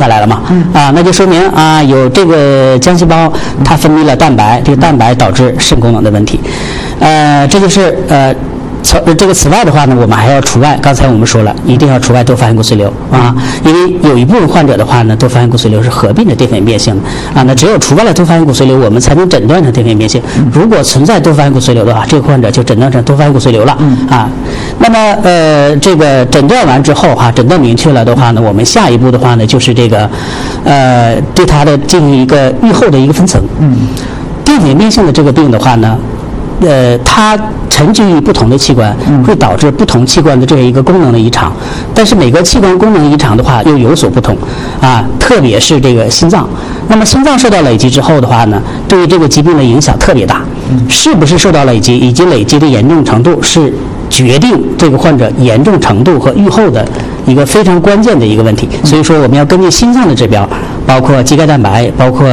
来了嘛，那就说明有这个浆细胞它分泌了蛋白，这个蛋白导致肾功能的问题，这就是此外的话呢，我们还要除外。刚才我们说了，一定要除外多发性骨髓瘤因为有一部分患者的话呢，多发性骨髓瘤是合并着淀粉变性的那只有除外了多发性骨髓瘤，我们才能诊断成淀粉变性。如果存在多发性骨髓瘤的话，这个患者就诊断成多发性骨髓瘤了那么这个诊断完之后诊断明确了的话呢，我们下一步的话呢，就是这个对它的进行一个预后的一个分层。淀粉变性的这个病的话呢，它沉积于不同的器官，会导致不同器官的这样一个功能的异常，但是每个器官功能异常的话又有所不同特别是这个心脏。那么心脏受到累积之后的话呢，对于这个疾病的影响特别大，是不是受到累积以及累积的严重程度是决定这个患者严重程度和预后的一个非常关键的一个问题。所以说我们要根据心脏的指标，包括肌钙蛋白，包括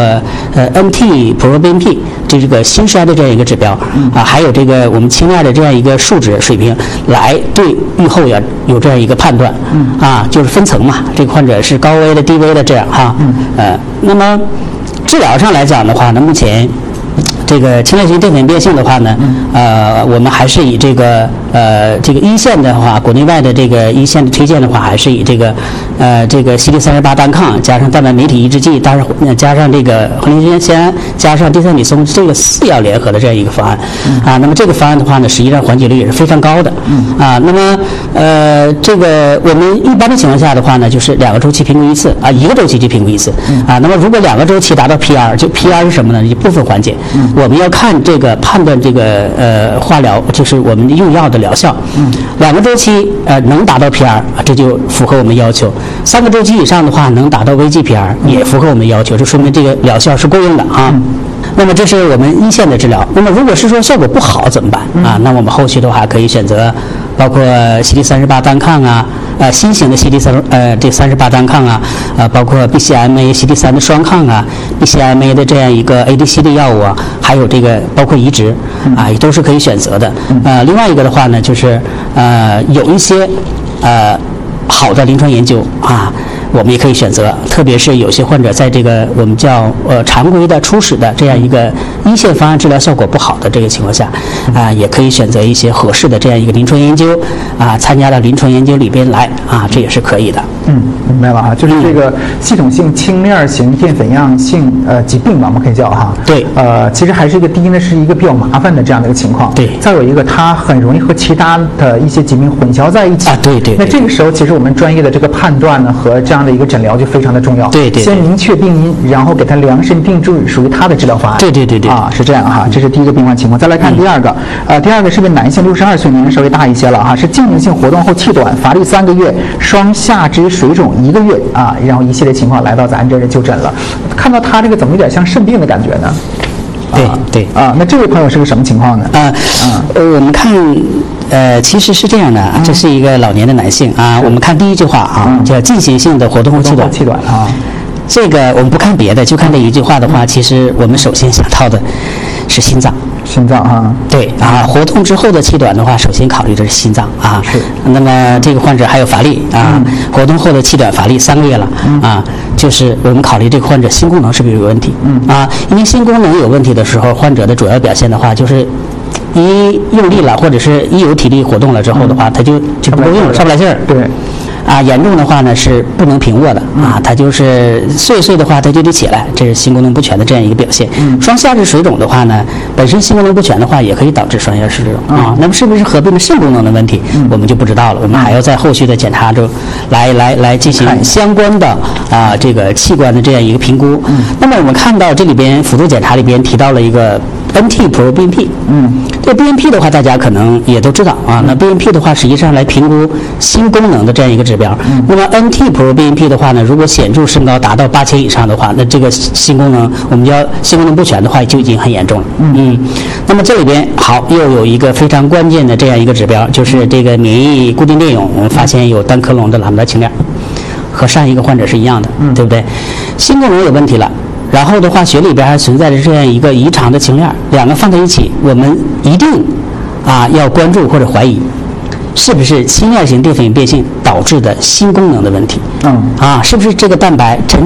NT-proBNP 这个心衰的这样一个指标还有这个我们氢链的这样一个数值水平，来对预后要有这样一个判断就是分层嘛，这个患者是高危的低危的这样那么治疗上来讲的话呢，目前这个青睐型淀粉变性的话呢，我们还是以这个一线的话，国内外的这个一线的推荐的话，还是以这个CD38单抗加上蛋白酶体抑制剂，当然加上这个环磷酰胺加上地塞米松这个4药联合的这样一个方案那么这个方案的话呢，实际上缓解率也是非常高的那么这个我们一般的情况下的话呢，就是2个周期评估一次1个周期就评估一次那么如果2个周期达到 PR， 就 PR 是什么呢？一部分缓解我们要看这个判断这个化疗，就是我们用药的疗效2个周期能达到 PR 这就符合我们要求，3个周期以上的话能达到微 GPR 也符合我们要求，这说明这个疗效是够用的那么这是我们一线的治疗。那么如果是说效果不好怎么办那我们后续的话可以选择包括 CD38 单抗新型的 CD38 单抗包括 BCMA CD3 的双抗BCMA 的这样一个 ADC 的药物还有这个包括移植也都是可以选择的另外一个的话呢，就是有一些好的临床研究我们也可以选择，特别是有些患者在这个我们叫常规的初始的这样一个一线方案治疗效果不好的这个情况下也可以选择一些合适的这样一个临床研究参加到临床研究里边来这也是可以的。 明白了就是这个系统性轻链型淀粉样性疾病吧，我们可以叫对其实还是第一呢是一个比较麻烦的这样的一个情况， 对， 再有一个它很容易和其他的一些疾病混淆在一起对那这个时候其实我们专业的这个判断呢和这样的一个诊疗就非常的重要， 对先明确病因，然后给它量身定制属于它的治疗方案， 对是这样这是第一个病患情况。再来看第二个第二个是个男性，62岁，年龄稍微大一些了是静静性活动后气短，乏力3个月，双下肢水肿1个月然后一系列情况来到咱这儿就诊了。看到他这个怎么有点像肾病的感觉呢？ 对那这位朋友是个什么情况呢？ 我们看其实是这样的这是一个老年的男性我们看第一句话叫进行性的活动后气短这个我们不看别的，就看这一句话的话，其实我们首先想到的是心脏对活动之后的气短的话，首先考虑的是心脏是。 那么这个患者还有乏力活动后的气短乏力3个月了就是我们考虑这个患者心功能是不是有问题因为心功能有问题的时候，患者的主要表现的话就是一用力了，或者是一有体力活动了之后的话，他就不够用了，上不来劲儿。 对严重的话呢是不能平卧的他就是睡的话他就得起来，这是心功能不全的这样一个表现双下肢水肿的话呢，本身心功能不全的话也可以导致双下肢水肿那么是不是合并了肾功能的问题我们就不知道了，我们还要在后续的检查中来进行相关的这个器官的这样一个评估那么我们看到这里边辅助检查里边提到了一个NT-proBNP这 BNP 的话大家可能也都知道那 BNP 的话实际上来评估心功能的这样一个指标那么 NT-proBNP 的话呢，如果显著升高达到8000以上的话，那这个心功能我们叫心功能不全的话就已经很严重了那么这里边又有一个非常关键的这样一个指标，就是这个免疫固定电泳，我们发现有单克隆的喇嘛达氢链和上一个患者是一样的对不对？心功能有问题了，然后的话血里边还存在着这样一个异常的氢链，2个放在一起，我们一定要关注或者怀疑是不是轻链型淀粉变性导致的心功能的问题是不是这个蛋白沉